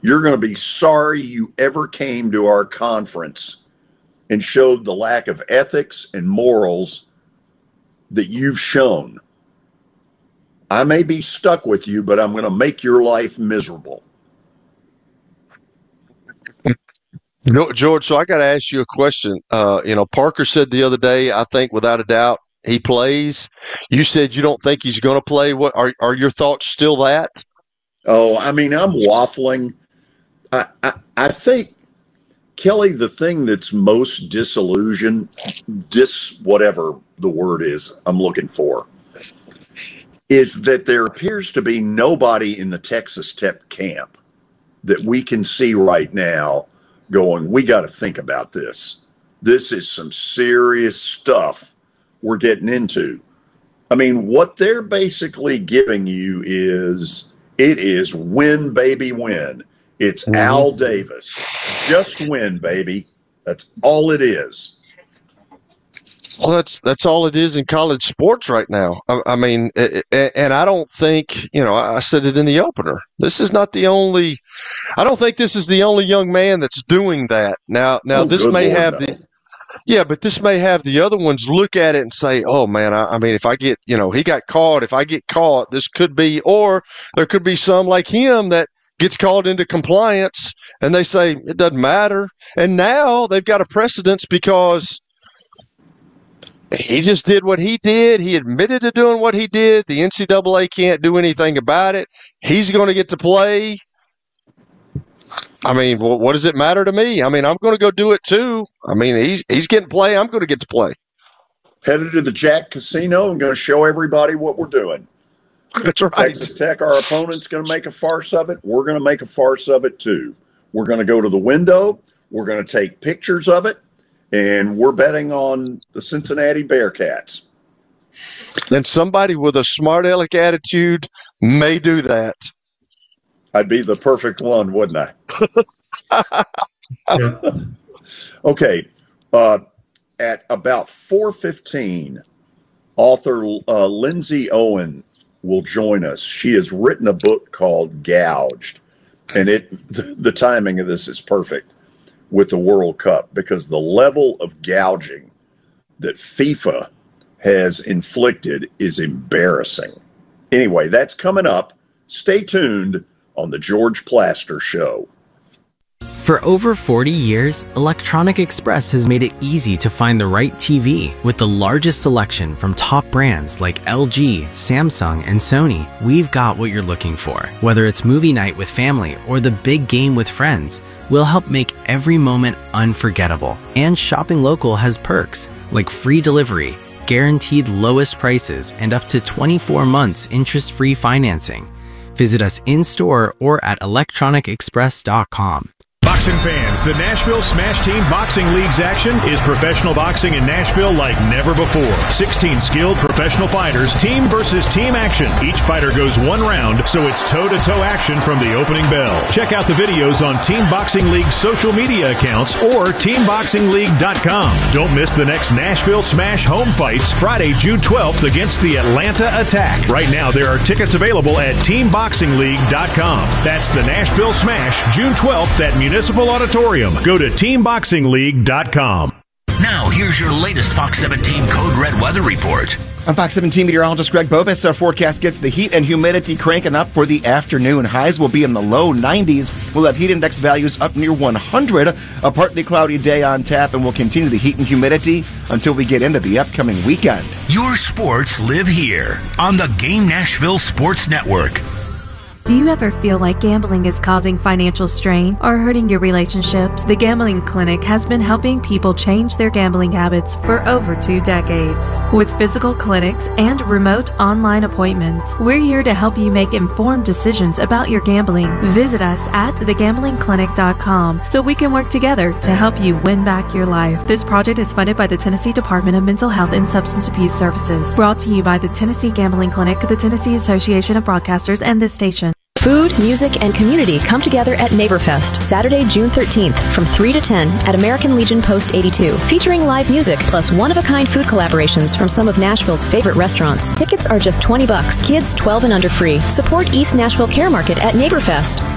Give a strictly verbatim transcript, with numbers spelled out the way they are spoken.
you're going to be sorry you ever came to our conference and showed the lack of ethics and morals that you've shown. I may be stuck with you, but I'm going to make your life miserable. You know, George, so I got to ask you a question. Uh, you know, Parker said the other day, I think without a doubt, he plays. You said you don't think he's going to play. What are are your thoughts still that? Oh, I mean, I'm waffling. I, I, I think, Kelly, the thing that's most disillusioned, dis whatever the word is I'm looking for, is that there appears to be nobody in the Texas Tech camp that we can see right now going, we got to think about this. This is some serious stuff we're getting into. I mean, what they're basically giving you is, it is win, baby, win. It's mm-hmm. Al Davis. Just win, baby. That's all it is. Well, that's that's all it is in college sports right now. I, I mean, and I don't think, you know, I said it in the opener. This is not the only. I don't think this is the only young man that's doing that. Now, now oh, this may Lord, have no. the. Yeah, but this may have the other ones look at it and say, oh, man, I, I mean, if I get, you know, he got caught. If I get caught, this could be, or there could be some like him that gets called into compliance and they say it doesn't matter. And now they've got a precedence because he just did what he did. He admitted to doing what he did. The N C double A can't do anything about it. He's going to get to play. I mean, well, what does it matter to me? I mean, I'm going to go do it too. I mean, he's he's getting to play. I'm going to get to play. Headed to the Jack Casino and going to show everybody what we're doing. That's right. Texas Tech, our opponent's going to make a farce of it. We're going to make a farce of it too. We're going to go to the window. We're going to take pictures of it. And we're betting on the Cincinnati Bearcats. And somebody with a smart aleck attitude may do that. I'd be the perfect one, wouldn't I? Okay. Uh, at about four fifteen, author uh, Lindsay Owen will join us. She has written a book called Gouged. And it the, the timing of this is perfect with the World Cup, because the level of gouging that FIFA has inflicted is embarrassing. Anyway, that's coming up. Stay tuned on the George Plaster Show. For over forty years, Electronic Express has made it easy to find the right T V. With the largest selection from top brands like L G, Samsung, and Sony, we've got what you're looking for. Whether it's movie night with family or the big game with friends, we'll help make every moment unforgettable. And shopping local has perks like free delivery, guaranteed lowest prices, and up to twenty-four months interest-free financing. Visit us in-store or at electronic express dot com. Boxing fans, the Nashville Smash Team Boxing League's action is professional boxing in Nashville like never before. sixteen skilled professional fighters, team versus team action. Each fighter goes one round, so it's toe-to-toe action from the opening bell. Check out the videos on Team Boxing League's social media accounts or team boxing league dot com. Don't miss the next Nashville Smash home fights Friday, June twelfth against the Atlanta Attack. Right now, there are tickets available at team boxing league dot com. That's the Nashville Smash, June twelfth at Municipal Auditorium. Go to team boxing league dot com. Now, here's your latest Fox seventeen Code Red weather report. I'm Fox seventeen meteorologist Greg Bobus. Our forecast gets the heat and humidity cranking up for the afternoon. Highs will be in the low nineties. We'll have heat index values up near one hundred. A partly cloudy day on tap, and we'll continue the heat and humidity until we get into the upcoming weekend. Your sports live here on the Game Nashville Sports Network. Do you ever feel like gambling is causing financial strain or hurting your relationships? The Gambling Clinic has been helping people change their gambling habits for over two decades. With physical clinics and remote online appointments, we're here to help you make informed decisions about your gambling. Visit us at the gambling clinic dot com so we can work together to help you win back your life. This project is funded by the Tennessee Department of Mental Health and Substance Abuse Services. Brought to you by the Tennessee Gambling Clinic, the Tennessee Association of Broadcasters, and this station. Food, music, and community come together at NeighborFest, Saturday, June thirteenth, from three to ten at American Legion Post eighty-two, featuring live music plus one-of-a-kind food collaborations from some of Nashville's favorite restaurants. Tickets are just twenty bucks. Kids twelve and under free. Support East Nashville Care Market at NeighborFest.